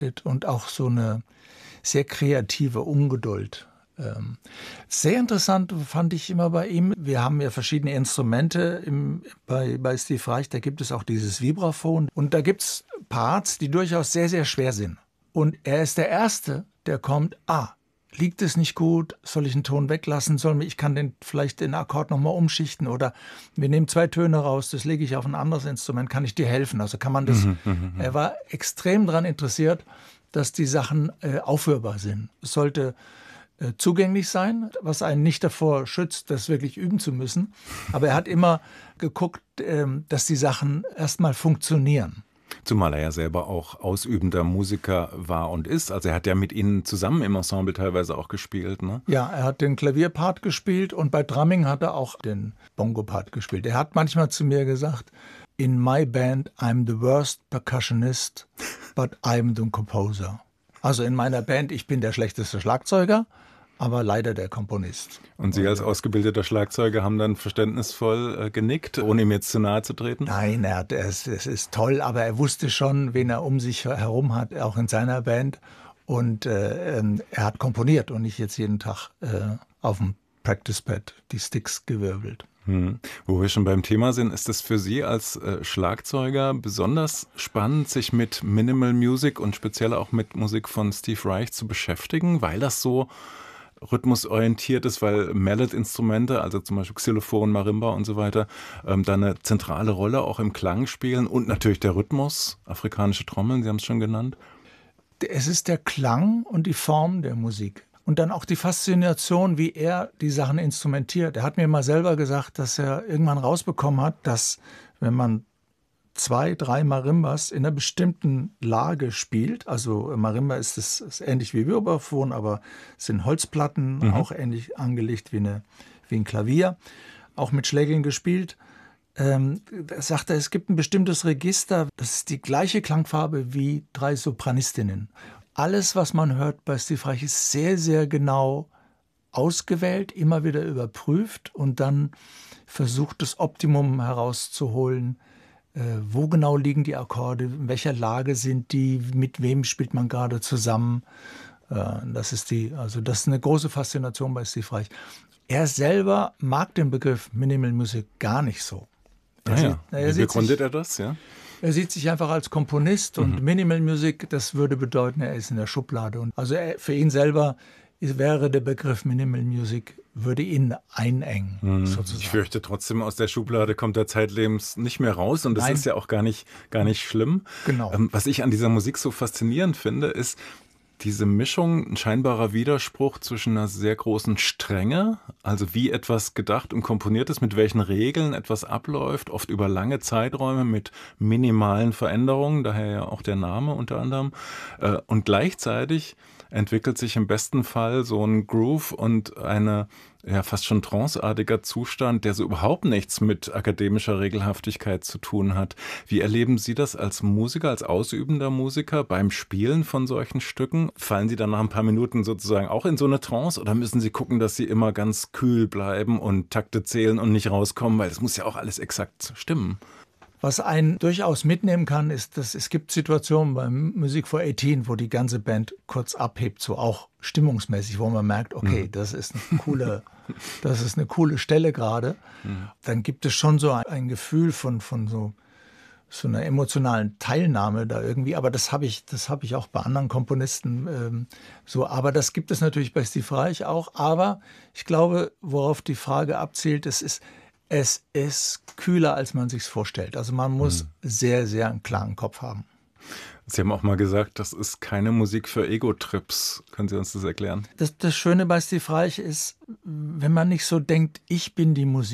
und auch so eine sehr kreative Ungeduld. Sehr interessant fand ich immer bei ihm, wir haben ja verschiedene Instrumente bei Steve Reich, da gibt es auch dieses Vibraphon und da gibt es Parts, die durchaus sehr, sehr schwer sind. Und er ist der Erste, der kommt, liegt es nicht gut, soll ich einen Ton weglassen, ich kann vielleicht den Akkord nochmal umschichten oder wir nehmen 2 Töne raus, das lege ich auf ein anderes Instrument, kann ich dir helfen? Also kann man das, er war extrem daran interessiert, dass die Sachen aufhörbar sind. Es sollte zugänglich sein, was einen nicht davor schützt, das wirklich üben zu müssen. Aber er hat immer geguckt, dass die Sachen erstmal funktionieren. Zumal er ja selber auch ausübender Musiker war und ist. Also er hat ja mit Ihnen zusammen im Ensemble teilweise auch gespielt, ne? Ja, er hat den Klavierpart gespielt und bei Drumming hat er auch den Bongo-Part gespielt. Er hat manchmal zu mir gesagt, in my band I'm the worst percussionist, but I'm the composer. Also in meiner Band, ich bin der schlechteste Schlagzeuger, aber leider der Komponist. Und Sie als ausgebildeter Schlagzeuger haben dann verständnisvoll genickt, ohne ihm jetzt zu nahe zu treten? Nein, es ist toll, aber er wusste schon, wen er um sich herum hat, auch in seiner Band. Und er hat komponiert und nicht jetzt jeden Tag auf dem Practice-Pad die Sticks gewirbelt. Wo wir schon beim Thema sind, ist es für Sie als Schlagzeuger besonders spannend, sich mit Minimal Music und speziell auch mit Musik von Steve Reich zu beschäftigen, weil das so rhythmusorientiert ist, weil Mallet-Instrumente, also zum Beispiel Xylophon, Marimba und so weiter, da eine zentrale Rolle auch im Klang spielen und natürlich der Rhythmus, afrikanische Trommeln, Sie haben es schon genannt. Es ist der Klang und die Form der Musik. Und dann auch die Faszination, wie er die Sachen instrumentiert. Er hat mir mal selber gesagt, dass er irgendwann rausbekommen hat, dass wenn man 2, 3 Marimbas in einer bestimmten Lage spielt, also Marimba ist ähnlich wie Vibraphon, aber es sind Holzplatten, auch ähnlich angelegt wie ein Klavier, auch mit Schlägeln gespielt. Da sagt er, es gibt ein bestimmtes Register, das ist die gleiche Klangfarbe wie 3 Sopranistinnen. Alles, was man hört bei Steve Reich, ist sehr, sehr genau ausgewählt, immer wieder überprüft und dann versucht, das Optimum herauszuholen. Wo genau liegen die Akkorde, in welcher Lage sind die, mit wem spielt man gerade zusammen. Das ist eine große Faszination bei Steve Reich. Er selber mag den Begriff Minimal Music gar nicht so. Wie begründet er das? Ja? Er sieht sich einfach als Komponist und Minimal Music, das würde bedeuten, er ist in der Schublade. Und also für ihn selber wäre der Begriff Minimal Music, würde ihn einengen, sozusagen. Ich fürchte trotzdem, aus der Schublade kommt er zeitlebens nicht mehr raus und das ist ja auch gar nicht schlimm. Genau. Was ich an dieser Musik so faszinierend finde, ist diese Mischung, ein scheinbarer Widerspruch zwischen einer sehr großen Strenge, also wie etwas gedacht und komponiert ist, mit welchen Regeln etwas abläuft, oft über lange Zeiträume mit minimalen Veränderungen, daher ja auch der Name unter anderem, und gleichzeitig entwickelt sich im besten Fall so ein Groove und eine fast schon tranceartiger Zustand, der so überhaupt nichts mit akademischer Regelhaftigkeit zu tun hat. Wie erleben Sie das als Musiker, als ausübender Musiker beim Spielen von solchen Stücken? Fallen Sie dann nach ein paar Minuten sozusagen auch in so eine Trance oder müssen Sie gucken, dass Sie immer ganz kühl bleiben und Takte zählen und nicht rauskommen, weil das muss ja auch alles exakt stimmen? Was einen durchaus mitnehmen kann, ist, dass es gibt Situationen beim Music for 18, wo die ganze Band kurz abhebt, so auch stimmungsmäßig, wo man merkt, okay, das ist eine coole Stelle gerade. Dann gibt es schon so ein Gefühl von so einer emotionalen Teilnahme da irgendwie. Aber das habe ich auch bei anderen Komponisten so. Aber das gibt es natürlich bei Steve Reich auch. Aber ich glaube, worauf die Frage abzielt, es ist kühler, als man sich vorstellt. Also man muss sehr, sehr einen klaren Kopf haben. Sie haben auch mal gesagt, das ist keine Musik für Ego-Trips. Können Sie uns das erklären? Das Schöne bei Steve Reich ist, wenn man nicht so denkt, ich bin die Musik,